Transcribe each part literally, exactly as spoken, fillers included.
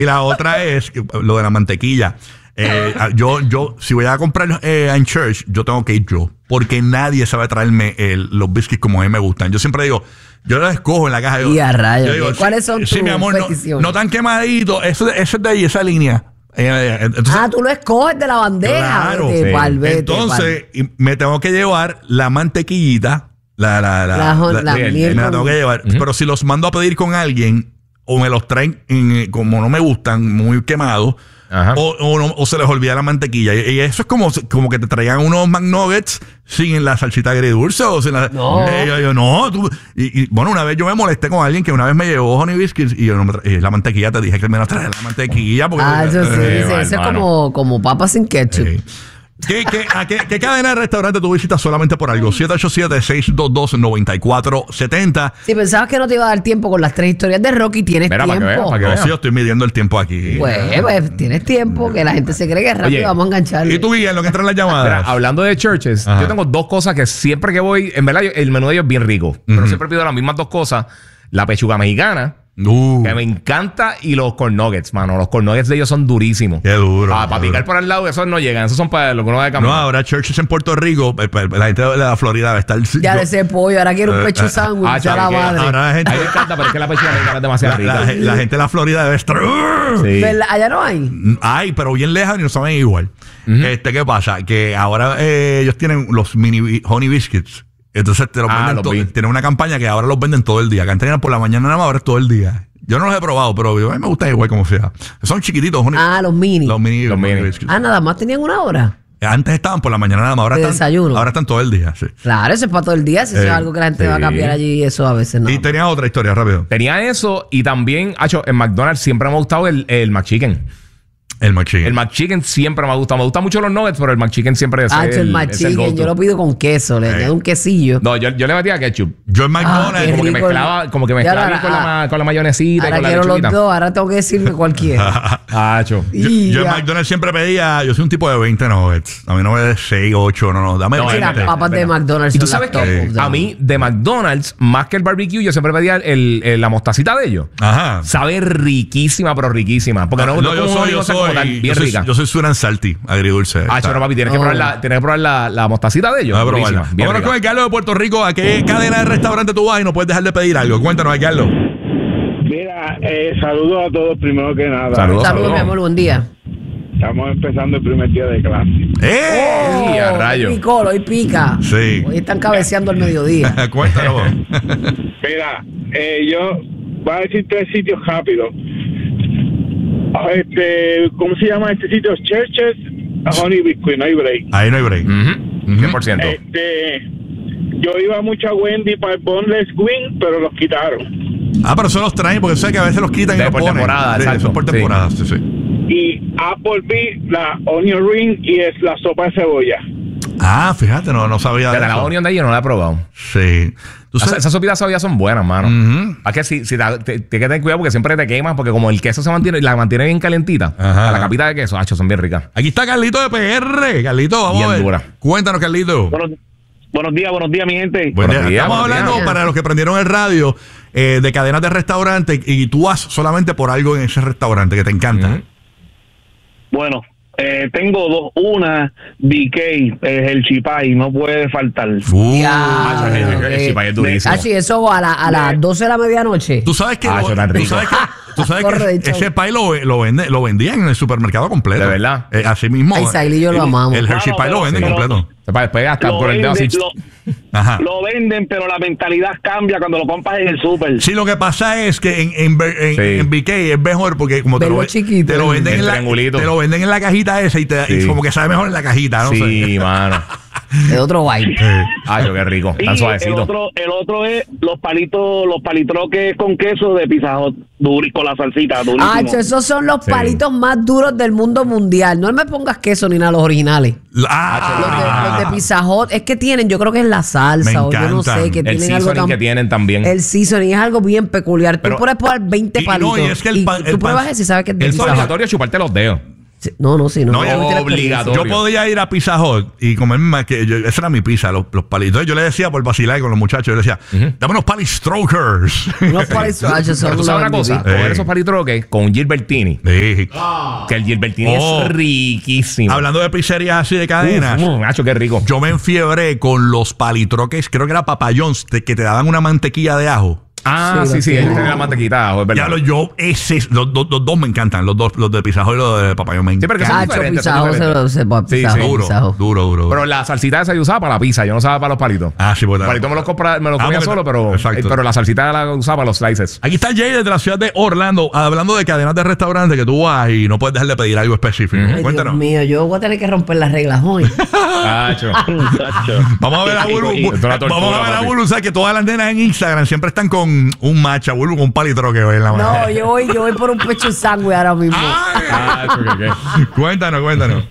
Y la otra es que, lo de la mantequilla. Eh, yo, yo, si voy a comprar eh, en Church, yo tengo que ir yo. Porque nadie sabe traerme el, los biscuits como a mí me gustan. Yo siempre digo, yo los escojo en la caja. Y a rayos. Digo, ¿Cuáles son sí, tus mi amor, peticiones? No, no tan quemaditos. Eso, eso es de ahí, esa línea. Eh, entonces, ah, tú lo escoges de la bandeja. Claro. Vete, Sí. pal, vete, entonces, pal. me tengo que llevar la mantequillita. La, la, la, La, la, la, la me miel la con- tengo que llevar. Uh-huh. Pero si los mando a pedir con alguien, o me los traen en- como no me gustan, muy quemados. Ajá. O, o, no- o se les olvida la mantequilla. Y, y eso es como, como que te traigan unos McNuggets sin la salsita agridulce o sin la. No. Eh, yo, yo, no. Tú, y, y, bueno, una vez yo me molesté con alguien que una vez me llevó Honey Biscuits y yo no me tra- y la mantequilla, te dije que me la traje la mantequilla. Porque, Ah, eso sí, eh, sí, mal, eso es mano. como, como papas sin ketchup. Sí. ¿Qué, qué, a qué, ¿Qué cadena de restaurante tú visitas solamente por algo? siete ocho siete, seis dos dos, nueve cuatro siete cero. Si pensabas que no te iba a dar tiempo con las tres historias de Rocky, tienes Mira, para que tiempo. veas, para que No, veas. sí, yo estoy midiendo el tiempo aquí. Pues, pues, tienes tiempo, que la gente se cree que es rápido, Oye, vamos a engancharle. ¿Y tú, Guillermo, lo que entran las Mira, llamadas? hablando de churches, Ajá. yo tengo dos cosas que siempre que voy, en verdad, yo- el menú de ellos es bien rico, pero siempre pido las mismas dos cosas: la pechuga mexicana, Uh, que me encanta, y los corn nuggets, mano. Los corn nuggets de ellos son durísimos. qué duro. Ah, qué para duro. picar por al lado, esos no llegan, esos son para lo que uno va de No, camino. ahora churches en Puerto Rico, eh, eh, la gente de la Florida va a estar. Ya yo- de ese pollo, ahora quiero un pecho eh, sándwich, ah, ya la chaval, que madre. ahora la gente, A mí me encanta, pero es que la pechuga mexicana es demasiado la, rica. la- la gente de la Florida debe estar. Sí. ¿Verdad? Allá no hay. Ay, pero bien lejos y no saben igual. Este, ¿qué pasa? Que ahora eh, ellos tienen los mini bi- honey biscuits. Entonces te los Ah, venden los todo. vi. Tienen una campaña que ahora los venden todo el día. Que antes eran por la mañana nada más, ahora es todo el día. Yo no los he probado, pero a mí me gustan igual como sea. Son chiquititos, honey. Ah, los mini. Los mini, Los honey mini. biscuits. Ah, nada más tenían una hora. Antes estaban por la mañana nada más, ahora De están, desayuno. ahora están todo el día. Sí. Claro, eso es para todo el día. Si eso Eh, es algo que la gente va a sí. cambiar allí, y eso a veces no. Y tenía otra historia, rápido. Tenía eso y también, hacho, en McDonald's siempre me ha gustado el, el McChicken. El McChicken. El McChicken siempre me ha gustado. Me gustan mucho los nuggets, pero el McChicken siempre es Ah, el, el, el es el McChicken, go-to. yo lo pido con queso, le Eh. añado un quesillo. No, yo, yo le metía ketchup. Yo en Ah, McDonald's. qué Como que rico. mezclaba, como que Ya mezclaba ahora, bien con, la, ah, ma- con la mayonesita y Ahora con la quiero los lechuguita. dos, ahora tengo que decirme cualquiera. Hacho. Yo, Y yo en ya. McDonald's siempre pedía, yo soy un tipo de veinte nuggets. A mí no me de seis, ocho, no, no. Dame No, Sí, es las veinte. verdad. papas de verdad. McDonald's Y tú son sabes las que top. a mí, de McDonald's, más que el barbecue, yo siempre pedía el, el- la mostacita de ellos. Ajá. Sabe riquísima, pero riquísima. Porque no, Ah, no, yo como soy, yo una cosa como soy, tal, yo bien soy, rica. yo soy sweet and salty, agridulce. Ah, Está. no, papi, tienes que Oh. probar la, tienes que probar la, la mostacita de ellos. Voy a probarla. Durísima, bien Vámonos rica. con el Carlos de Puerto Rico. ¿A qué cadena de restaurante tú vas y no puedes dejar de pedir algo? Cuéntanos, Carlos. Mira, eh, saludos a todos primero que nada. Saludos. Saludos, mi amor, buen día. Estamos empezando el primer día de clase. ¡Eh! Sí, a rayo. Hoy picó, hoy pica. Sí. Hoy están cabeceando al mediodía. Cuéntanos. vos. Mira, eh, yo voy a decir tres sitios rápidos. Ah, Este, ¿cómo se llama este sitio? Churches, Honey Biscuit, no hay break. Ahí no hay break. Ujú, cien por ciento. Este, yo iba mucho a Wendy para el Boneless Wing, pero los quitaron. Ah, pero eso los traen porque sé que a veces los quitan y De los por ponen. temporada, Sí, exacto. eso es por Sí. temporada, sí, sí. Y Applebee, la Onion Ring y es la sopa de cebolla. Ah, fíjate, no, no sabía De de la eso. Onion de ellos no la he probado. Sí. ¿Tú Esas, sabes? esas sopitas todavía son buenas, mano. Ujú. Es que si, si te- te- tienes que tener cuidado porque siempre te quemas, porque como el queso se mantiene y la mantiene bien calentita, Ajá. a la capita de queso, hacho, son bien ricas. Aquí está Carlito de P R. Carlito, vamos Bien a ver. dura. Cuéntanos, Carlito. Buenos, buenos días, buenos días, mi gente. Buen Buenos día. días, Estamos buenos hablando, días. para los que prendieron el radio, eh, de cadenas de restaurantes y tú vas solamente por algo en ese restaurante que te encanta. Ujú. Bueno, eh, tengo dos. Una, B K, es el chipay, no puede faltar. Uh, Ya, Ah, el- el- el ok. chipay es durísimo. Ah, sí, eso a, la- a las doce de la medianoche. Tú sabes que, Ah, lo- eso tan tú rico. sabes que, tú sabes Corre, que chavo. ese pie lo, lo, vende, lo vendían en el supermercado completo. ¿De verdad? Eh, así mismo. Ay, Sailí y yo lo el- amamos. El Hershey Claro, Pie lo venden pero- completo. Para después hasta Lo con el dedo así. venden, lo, Ajá. lo venden, pero la mentalidad cambia cuando lo compras en el súper. Sí, lo que pasa es que en, en, en, Sí. en B K es mejor porque como te lo, Verlo ve- chiquito. te lo venden El en la, triangulito. te lo venden en la cajita esa y, te, y Sí. como que sabe mejor en la cajita, no Sí, sé. mano. De otro vibe. Ay, qué rico. Y Tan el suavecito. otro, el otro es los palitos, los palitroques con queso de Pizza Hut, duri- con la salsita, durísimo. Ah, esos son los Sí. palitos más duros del mundo mundial. No me pongas queso ni nada, los originales. Ah, Los de, los de Pizza Hut es que tienen, yo creo que es la salsa Me o yo no encantan. sé, que El tienen algo seasoning tan... que tienen también. El seasoning es algo bien peculiar. Pero- tú puedes poner veinte y- y palitos no, y es que el y pan- tú el pruebas pan- ese y sabes que es de Es Pizza Hut. obligatorio chuparte los dedos. Sí, no, no, sí, no. No, no, no tiene obligatorio. Yo podía ir a Pizza Hut y comerme más que yo, esa era mi pizza, los, los palitos. Entonces yo le decía por vacilar con los muchachos, yo le decía, uh-huh. dame unos palistrokers. Unos palistrokers son Pero tú sabes una cosa, Eh. coger esos palitroques con Gilbertini. Sí. Oh. Que el Gilbertini Oh. es riquísimo. Hablando de pizzerías así de cadenas. Uf, uf, Nacho, qué rico. Yo me enfiebré con los palitroques, creo que era Papa John's, de, que te daban una mantequilla de ajo. Ah, Sí, sí, sí, lo él tengo. tiene la mantequita, es verdad. Ya lo yo, ese, los, los- los dos me encantan, los dos, los de Pizza Hut y los de Papa John's. Me Sí, pero que son encantan. Cacho, diferentes, son pisado, se diferentes. lo se puede Sí, pisado, sí. duro, pisado. duro, duro. Pero la salsita esa yo usaba para la pizza, yo no usaba para los palitos. Ah, sí, pues. Los palitos me los, compra, me los Ah, comía porque- solo, pero, exacto. eh, pero la salsita la usaba para los slices. Aquí está Jay desde la ciudad de Orlando, hablando de cadenas de restaurantes que tú vas y no puedes dejar de pedir algo específico. Ay, Cuéntanos. Dios mío, yo voy a tener que romper las reglas hoy. Tacho. Muchacho. Vamos a ver a Bulu. Esto es una tortura, Vamos a ver a papi. Bulu. Sabes que todas las nenas en Instagram siempre están con un matcha, Bulu, con un palitroque hoy en la mano. No, yo voy, yo voy por un pecho sangre ahora mismo. Tacho, ¿qué, qué? Cuéntanos, cuéntanos.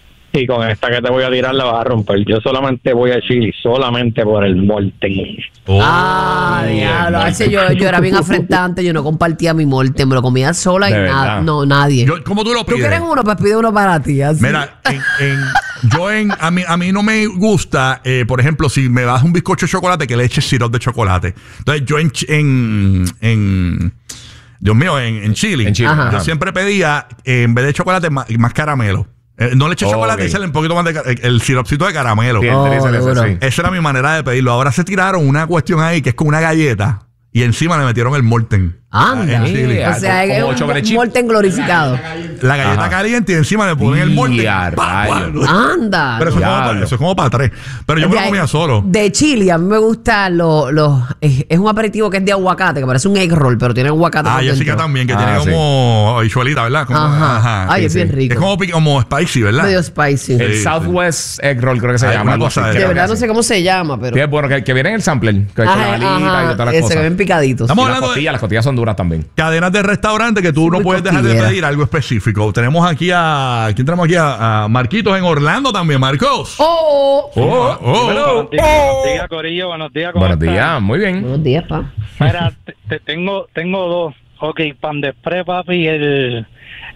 Y con esta que te voy a tirar la vas a romper. Yo solamente voy a decir solamente por el Morten. Oh. Ah, diablo. A veces yo, yo era bien afrentante, yo no compartía mi morte, me lo comía sola y De nada. verdad. No, nadie. Yo- ¿Cómo tú lo ¿Tú pides? quieres uno? Pues pide uno para ti. Así. Mira, en, en- yo en, a mí, a mí no me gusta, eh, por ejemplo, si me das un bizcocho de chocolate, que le eches sirope de chocolate. Entonces, yo en, Ch- en, en Dios mío, en, en Chile, En Chile, Ajá. yo ajá. siempre pedía, eh, en vez de chocolate, más, más caramelo. Eh, no le eché Oh, chocolate, ok. echarle un poquito más de ca- el, el siropcito de caramelo. Sí, Oh, el tris, ese, duro. sí. Esa era mi manera de pedirlo. Ahora se tiraron una cuestión ahí que es con una galleta y encima le metieron el Morten. Anda. En Chile. O sea, Como es un chocolate chip. morten glorificado. La galleta Ajá. caliente y encima le ponen el Morten. Ya, Pa, pa. rayos. Anda. Pero eso es, como Diablo. para, eso es como para tres. Pero yo me De lo ahí- comía solo. De Chile, a mí me gusta los. los es, es un aperitivo que es de aguacate, que parece un egg roll, pero tiene aguacate. Ah, por Jessica dentro. también, que Ah, tiene sí. como habichuelita, ¿verdad? Como, Ajá. Ay, sí, es sí. bien rico. Es como, pi- como spicy, ¿verdad? Medio spicy. El Sí, Southwest Egg Roll creo que se Hay llama. una algo cosa así, de- de creo que verdad no sí. sé cómo se llama, pero. Sí, es bueno, que, que viene en el sampler, que es Ajá, la alita y ajá, todas las ese cosas. que ven picaditos. Estamos Y las hablando de- costillas, las costillas son duras también. Cadenas de restaurantes que tú Sí, no muy puedes dejar de costillera. pedir algo específico. Tenemos aquí a. ¿Quién tenemos aquí? A, a Marquitos en Orlando también, Marcos. ¡Oh! Oh, oh. Buenos días, buenos días, Corillo. Buenos días, ¿cómo Buenos están? días, muy bien. Buenos días, pa. Mira, te, te tengo, tengo dos. Ok, pan de spray, papi, el,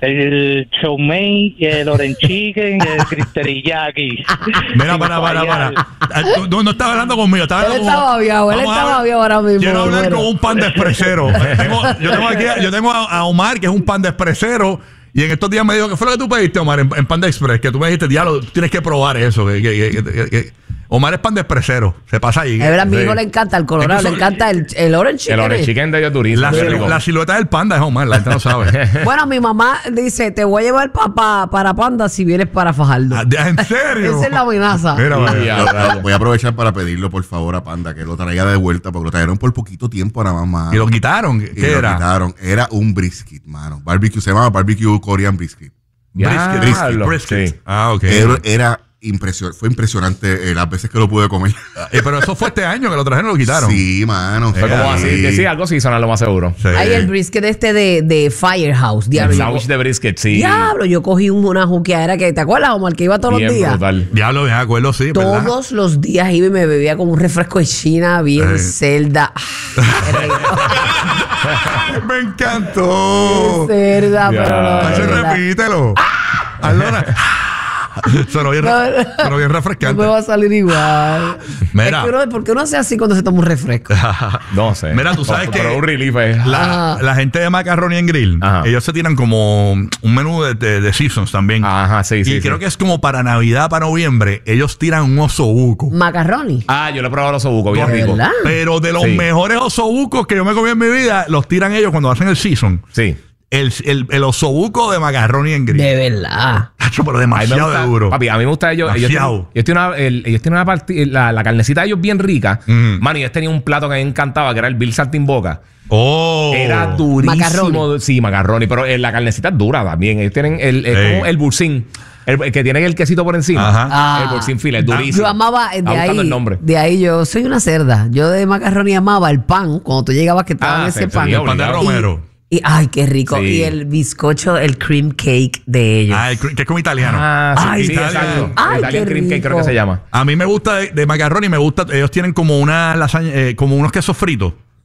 el chow mein, el orange chicken y el cristeriyaki. Mira, para, para, para. Ah, tú- tú no estabas hablando conmigo. Estaba Él hablando está con- babiado, él Vamos está a ver. babiado ahora mismo. Quiero hablar Bueno. con un pan de expresero. Tengo- yo tengo aquí a- yo tengo a, a Omar, que es un pan de expresero. Y en estos días me dijo, ¿qué fue lo que tú pediste, Omar, en, en Pan de Express? Que tú me dijiste, diablo, tienes que probar eso. Que, que- que- que- que- Omar es pan de expresero. Se pasa ahí. Es verdad, a mi Sí. hijo le encanta el colorado, le Incluso- encanta el, el orange chicken. El orange chicken de ellos es durísimo. La, qué silu- rico. la silueta del panda es Omar, la gente no sabe. Bueno, mi mamá dice, te voy a llevar pa- para Panda si vienes para Fajardo. Ah, ¿En serio? Esa es la amenaza. Mira, Y vaya. a- Lo- rayos. lo- voy a aprovechar para pedirlo, por favor, a Panda, que lo traiga de vuelta, porque lo trajeron por poquito tiempo nada más. Y lo quitaron. ¿Qué Y lo era? quitaron. Era un brisket, mano. Barbecue, se llamaba Barbecue Korean Brisket. Brisket. Diablo, Brisket. sí. Ah, ok. Era, era impresio- fue impresionante eh, las veces que lo pude comer. Eh, pero eso fue este año que lo trajeron y lo quitaron. Sí, mano. Fue como así, que sí, algo sí sonar lo más seguro. Sí. Hay el brisket este de, de Firehouse. El Diablo, yo, sándwich de brisket, sí. diablo, yo cogí un- una juqueadera que, ¿te acuerdas, Omar? Que iba todos Bien los días. brutal. Diablo, me acuerdo, sí, ¿verdad? Todos los días iba y me bebía como un refresco de China, bien Eh. celda. Ah, qué rico. Me encantó. Cerda, pero no. Hacho, de verdad. repítelo. Hazlo una- Sonó bien, No, re- no. sonó bien No refrescante. me va a salir igual. Mira. Es que uno- ¿por qué uno hace así cuando se toma un refresco? No sé. Mira, tú sabes Pero que- un relief es. La, Ajá. la gente de Macaroni en Grill, Ajá. ellos se tiran como un menú de, de- de seasons también. Ajá, sí, y sí. creo sí. que es como para Navidad, para noviembre, ellos tiran un osobuco. Macaroni. Ah, yo le he probado los osobucos, bien ¿De rico. verdad? Pero de los Sí. mejores osobucos que yo me comí en mi vida, los tiran ellos cuando hacen el season. Sí. El, el, el osobuco de Macaroni en Grill. De verdad. Hacho, pero A mí me demasiado gusta, de duro. Papi, a mí me gusta ellos. Ellos tienen, Demasiado. ellos tienen una, el- ellos tienen una parte, la, la carnecita de ellos bien rica. Mm. Mano, ellos tenían un plato que a mí me encantaba, que era el Bill Saltimboca. Oh. Era durísimo. Macarroni. Sí, macarroni. Pero eh, la carnecita es dura también. Ellos tienen el, el, Ey. como el burcín. El, el que tiene el quesito por encima. Ajá. Ah. El burcín fila, es durísimo. Yo amaba, eh, de Estaba buscando ahí, el nombre. de ahí yo soy una cerda. Yo de macaroni amaba el pan, cuando tú llegabas que estaba Ah, en ese sí, pan. sí, el pan de obligado. romero. Y, ay, qué rico. Sí. Y el bizcocho, el cream cake de ellos. Ah, el cre- que es como italiano. Ah, sí, Ay, sí, qué exacto. rico. Ay, Italian qué Cream Cake creo que rico. se llama. A mí me gusta de, de macaroni, me gusta, ellos tienen como una lasaña, eh, como unos quesos fritos.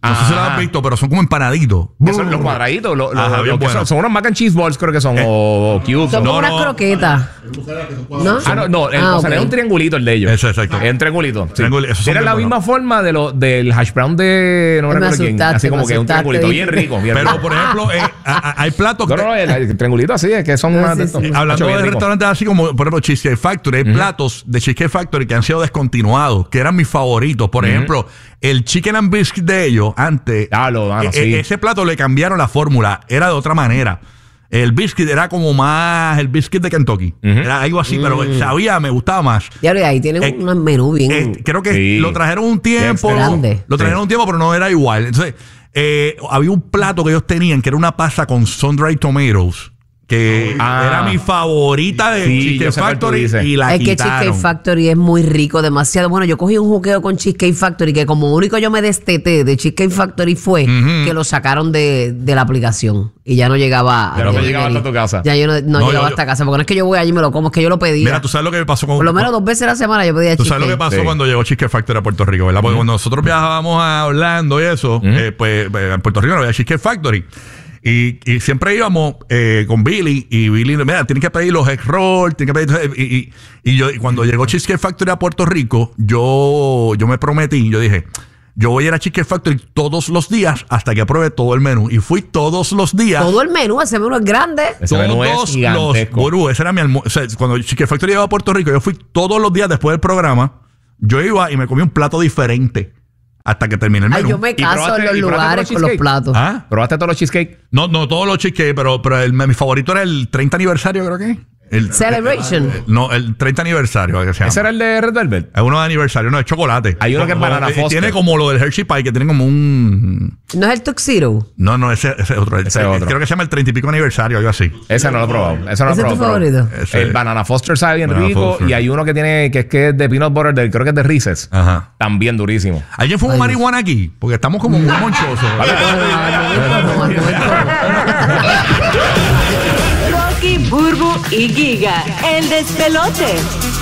No sé si lo has visto, pero son como empanaditos. Que son los cuadraditos. Lo, lo, Ajá, lo bien que bueno. son, son unos mac and cheese balls, creo que son. Eh. O, o cubes. Son No, como unas no. croquetas. ¿No? Ah, no, no, el Ah, mozzarella ok. es un triangulito el de ellos. Eso, exacto. Es un triangulito. Sí. Triangul- esos son Tiene bien la buenos. misma forma de lo, del hash brown de. No me Me recuerdo quién. asustaste, Así como me que es un asustaste, triangulito bien ¿viste? rico. Bien Pero, rico. por ejemplo, eh, a- a- hay platos No, que... no, no, el, el triangulito así es que son Ah, unas sí, de sí. estos. Hablando bien de rico. restaurantes así como, por ejemplo, Cheesecake Factory, hay platos de Cheesecake Factory que han sido descontinuados, que eran mis favoritos. Por ejemplo, el Chicken and Biscuit de ellos, antes, Ah, lo- mano, e- sí. e- ese plato le cambiaron la fórmula, era de otra manera. El biscuit era como más el biscuit de Kentucky. Era algo así, pero sabía, me gustaba más. Y ahora ahí tienen Eh, un menú bien. Eh, creo que Sí. lo trajeron un tiempo. Bien grande. Lo trajeron Sí. un tiempo, pero no era igual. Entonces, eh, había un plato que ellos tenían que era una pasta con sun-dried tomatoes. Que Ah. era mi favorita de Sí, Cheesecake yo sé cuál tú Factory dices. y la Es que quitaron. Cheesecake Factory es muy rico, demasiado bueno. Yo cogí un juqueo con Cheesecake Factory que como único yo me desteté de Cheesecake Factory fue que lo sacaron de, de la aplicación y ya no llegaba Ya no te delivery. llegaba hasta tu casa. Ya yo no, no No, llegaba yo- hasta casa porque no es que yo voy allí y me lo como, es que yo lo pedía. Mira, tú sabes lo que pasó con... Por lo menos dos veces a la semana yo pedía Tú sabes lo que cheesecake. pasó Sí. cuando llegó Cheesecake Factory a Puerto Rico, ¿verdad? Porque cuando nosotros viajábamos a Orlando y eso, eh, pues eh, en Puerto Rico no había Cheesecake Factory. Y, y siempre íbamos eh, con Billy y Billy, mira, tienen que pedir los egg roll, tienen que pedir... Y, y, y yo, y cuando llegó Cheesecake Factory a Puerto Rico, yo, yo me prometí, yo dije... Yo voy a ir a Cheesecake Factory todos los días hasta que pruebe todo el menú. Y fui todos los días. Todo el menú, ese menú es grande. Ese menú es Todos los gigantesco. Burú, ese era mi almuerzo. O sea, cuando Cheesecake Factory llegaba a Puerto Rico, yo fui todos los días después del programa. Yo iba y me comí un plato diferente hasta que terminé el Ay, menú. yo me caso probaste- en los y probaste lugares los con los cheesecake? platos. ¿Ah? ¿Probaste todos los cheesecake? No, no todos los cheesecake, pero, pero el- mi favorito era el treinta aniversario, creo que. El, Celebration. No, el treinta aniversario. Que se llama. ¿Ese era el de Red Velvet? Es uno de aniversario, no, es chocolate. Hay uno que es Como- Banana eh, Foster. Tiene como lo del Hershey Pie, que tiene como un... ¿No es el Tuxedo? No, no, ese, ese es otro. Ese Eh, otro. Creo que se llama el treinta y pico aniversario, algo así. Ese no lo he probado. Ese no lo he ¿Ese es tu probado. pero- favorito? Ese- El Banana Foster sabe bien Banana rico. Foster. Y hay uno que tiene, que es que es de peanut butter, del, creo que es de Reese's. Ajá. También durísimo. ¿Alguien fumó Ay, marihuana aquí? Porque estamos como muy monchosos. Rocky, Burbu y Giga, el despelote.